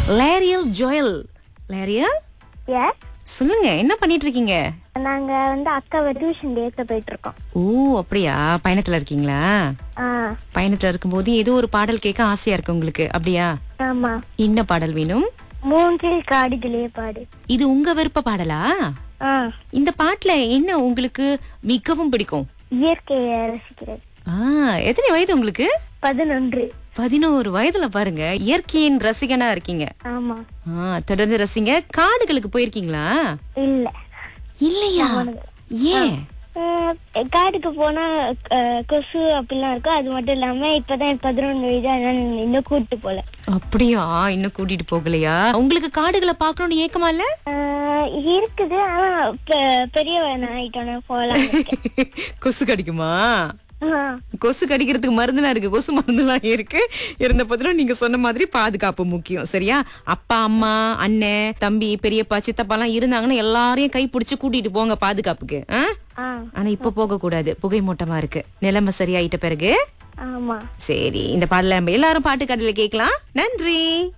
லேரியல் Joel. லேரியல், S, சொல்லுங்க, என்ன பண்ணிட்டு இருக்கீங்க? நாங்க அக்காவை டியூஷன் ஏற்க போயிட்டு இருக்கோம். ஓ, அப்படியா? பயணத்துல இருக்கீங்களா? ஆ, பயணத்துல இருக்கும்போது ஏதோ ஒரு பாடல் கேட்க ஆசையா இருக்கு உங்களுக்கு, அப்படியா? ஆமா. என்ன பாடல் வேணும்? மூங்கில் காடுகளே பாடு. இது உங்க விருப்ப பாடலா? ஆ, இந்த பாட்டுல என்ன உங்களுக்கு மிகவும் பிடிக்கும்? இயற்கையை ரசிக்கிறது. எத்தனை வயது உங்களுக்கு? 11. 11 வயதுல பாருங்க, இயற்கையின் ரசிகனா இருக்கீங்க. ஆமா. தொடர்ந்து ரசிங்க. காடுகளுக்கு போயிருக்கீங்களா? இல்ல. இல்லையா? ஏன்? காடுக்கு போனா கொசு அப்படிலாம் இருக்கும். அது மட்டும் இல்லாம இப்பதான் 11 வயது, அதனால இன்னும் கூட்டு போல. அப்படியா? இன்னும் கூட்டிட்டு போகலையா? உங்களுக்கு காடுகளை பாக்கணும்னு ஏக்கமா இல்ல? இருக்குது, ஆனா பெரியவன் ஆயிட்டோன்னு போலாம். கொசு கடிக்குமா? கொசு கடிக்கிறதுக்கு மருந்துலாம் இருக்கு, கொசு மருந்துலாம் இருக்கு. இருந்த போதிலும் நீங்க சொன்ன மாதிரி பாதுகாப்பு முக்கியம், சரியா? அப்பா, அம்மா, அண்ணன், தம்பி, பெரியப்பா, சித்தப்பா எல்லாம் இருந்தாங்கன்னா எல்லாரையும் கை பிடிச்சு கூட்டிட்டு போங்க பாதுகாப்புக்கு. ஆனா இப்ப போக கூடாது, புகை மூட்டமா இருக்கு. நிலைமை சரியாயிட்ட பிறகு. ஆமா. சரி, இந்த பாடல நம்ம எல்லாரும் பாட்டு கடையில கேட்கலாம். நன்றி.